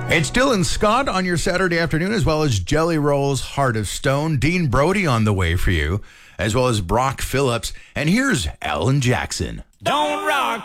It's Dylan Scott on your Saturday afternoon, as well as Jelly Roll's Heart of Stone. Dean Brody on the way for you, as well as Brock Phillips. And here's Alan Jackson. Don't rock